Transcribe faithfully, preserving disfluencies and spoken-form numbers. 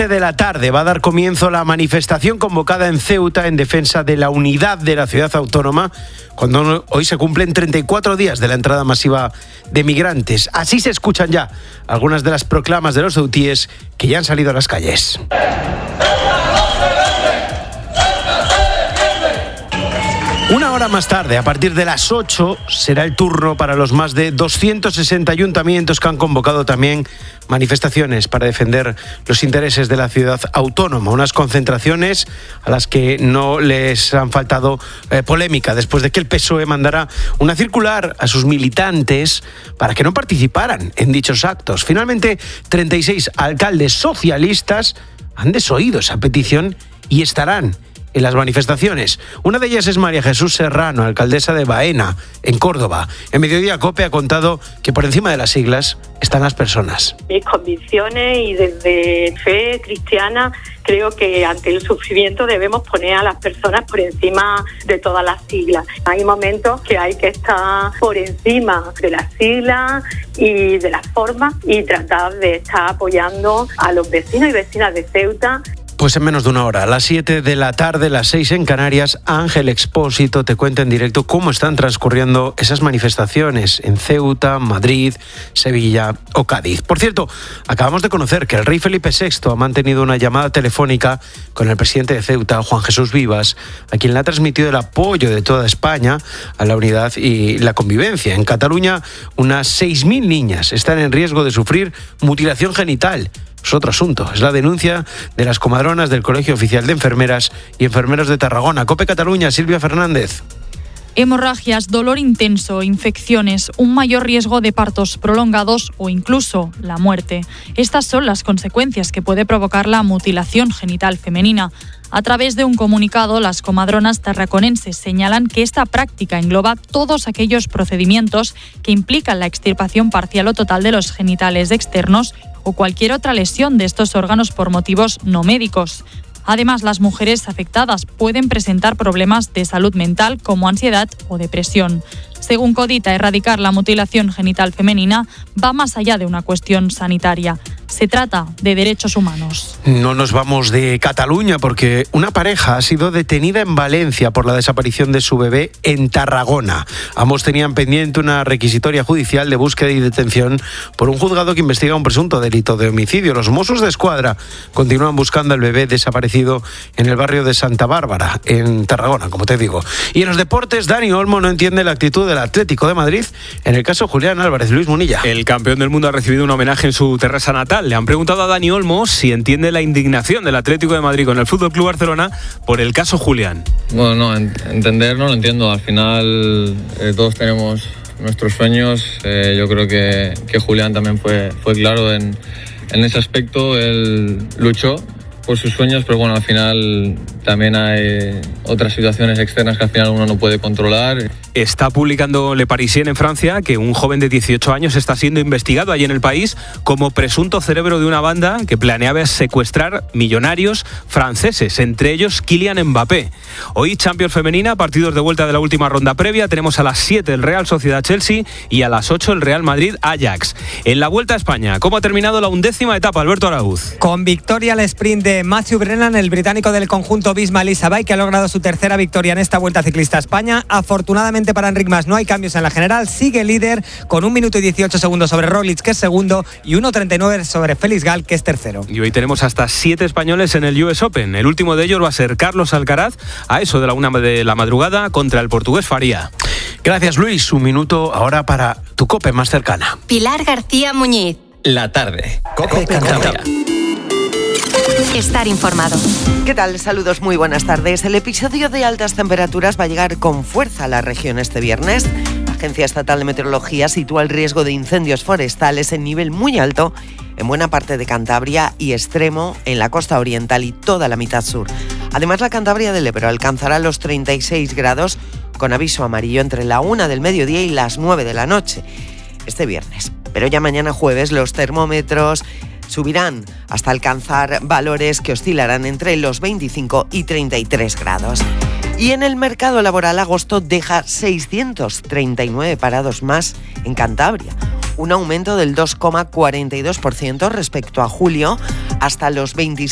siete de la tarde va a dar comienzo la manifestación convocada en Ceuta en defensa de la unidad de la ciudad autónoma, cuando hoy se cumplen treinta y cuatro días de la entrada masiva de migrantes. Así se escuchan ya algunas de las proclamas de los ceutíes que ya han salido a las calles. Una hora más tarde, a partir de las ocho, será el turno para los más de doscientos sesenta ayuntamientos que han convocado también manifestaciones para defender los intereses de la ciudad autónoma. Unas concentraciones a las que no les han faltado eh, polémica, después de que el P S O E mandara una circular a sus militantes para que no participaran en dichos actos. Finalmente, treinta y seis alcaldes socialistas han desoído esa petición y estarán en las manifestaciones. Una de ellas es María Jesús Serrano, alcaldesa de Baena, en Córdoba. En Mediodía COPE ha contado que por encima de las siglas están las personas. Mis convicciones y desde fe cristiana creo que ante el sufrimiento debemos poner a las personas por encima de todas las siglas. Hay momentos que hay que estar por encima de las siglas y de las formas y tratar de estar apoyando a los vecinos y vecinas de Ceuta. Pues en menos de una hora, a las siete de la tarde, las seis en Canarias, Ángel Expósito te cuenta en directo cómo están transcurriendo esas manifestaciones en Ceuta, Madrid, Sevilla o Cádiz. Por cierto, acabamos de conocer que el rey Felipe sexto ha mantenido una llamada telefónica con el presidente de Ceuta, Juan Jesús Vivas, a quien le ha transmitido el apoyo de toda España a la unidad y la convivencia. En Cataluña, unas seis mil niñas están en riesgo de sufrir mutilación genital. Es otro asunto, es la denuncia de las comadronas del Colegio Oficial de Enfermeras y Enfermeros de Tarragona. COPE Cataluña, Silvia Fernández. Hemorragias, dolor intenso, infecciones, un mayor riesgo de partos prolongados o incluso la muerte. Estas son las consecuencias que puede provocar la mutilación genital femenina. A través de un comunicado, las comadronas tarraconenses señalan que esta práctica engloba todos aquellos procedimientos que implican la extirpación parcial o total de los genitales externos o cualquier otra lesión de estos órganos por motivos no médicos. Además, las mujeres afectadas pueden presentar problemas de salud mental como ansiedad o depresión. Según Codita, erradicar la mutilación genital femenina va más allá de una cuestión sanitaria. Se trata de derechos humanos. No nos vamos de Cataluña porque una pareja ha sido detenida en Valencia por la desaparición de su bebé en Tarragona. Ambos tenían pendiente una requisitoria judicial de búsqueda y detención por un juzgado que investiga un presunto delito de homicidio. Los Mossos de Escuadra continúan buscando al bebé desaparecido en el barrio de Santa Bárbara, en Tarragona, como te digo. Y en los deportes, Dani Olmo no entiende la actitud del Atlético de Madrid en el caso Julián Álvarez. Luis Munilla. El campeón del mundo ha recibido un homenaje en su terraza natal. Le han preguntado a Dani Olmo si entiende la indignación del Atlético de Madrid con el F C Barcelona por el caso Julián. Bueno, no, entender no lo entiendo. Al final eh, todos tenemos nuestros sueños. Eh, yo creo que, que Julián también fue, fue claro en, en ese aspecto. Él luchó por sus sueños, pero bueno, al final también hay otras situaciones externas que al final uno no puede controlar. Está publicando Le Parisien en Francia que un joven de dieciocho años está siendo investigado allí en el país como presunto cerebro de una banda que planeaba secuestrar millonarios franceses, entre ellos Kylian Mbappé. Hoy Champions femenina, partidos de vuelta de la última ronda previa. Tenemos a las siete el Real Sociedad Chelsea y a las ocho el Real Madrid Ajax. En la Vuelta a España, ¿cómo ha terminado la undécima etapa, Alberto Araúz? Con victoria al sprint de Matthew Brennan, el británico del conjunto Visma Lease, que ha logrado su tercera victoria en esta Vuelta Ciclista a España. Afortunadamente para Enric Mas no hay cambios en la general, sigue líder con un minuto y dieciocho segundos sobre Roglic, que es segundo, y uno treinta y nueve sobre Félix Gal, que es tercero. Y hoy tenemos hasta siete españoles en el U S Open. El último de ellos va a ser Carlos Alcaraz, a eso de la una de la madrugada, contra el portugués Faría. Gracias, Luis. Un minuto ahora para tu COPE más cercana. Pilar García Muñiz. La tarde. COPE Cantabria. Estar informado. ¿Qué tal? Saludos, muy buenas tardes. El episodio de altas temperaturas va a llegar con fuerza a la región este viernes. La Agencia Estatal de Meteorología sitúa el riesgo de incendios forestales en nivel muy alto en buena parte de Cantabria y extremo en la costa oriental y toda la mitad sur. Además, la Cantabria del Ebro alcanzará los treinta y seis grados con aviso amarillo entre la una del mediodía y las nueve de la noche este viernes. Pero ya mañana jueves los termómetros subirán hasta alcanzar valores que oscilarán entre los veinticinco y treinta y tres grados. Y en el mercado laboral, agosto deja seiscientos treinta y nueve parados más en Cantabria, un aumento del dos coma cuarenta y dos por ciento respecto a julio, hasta los veintiséis